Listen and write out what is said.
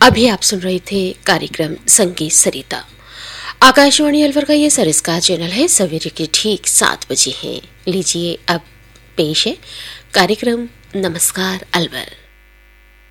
अभी आप सुन रहे थे कार्यक्रम संगीत सरिता। आकाशवाणी अलवर का ये सरिस्का चैनल है। सवेरे के ठीक 7 बजे हैं। लीजिए अब पेश है कार्यक्रम नमस्कार अलवर।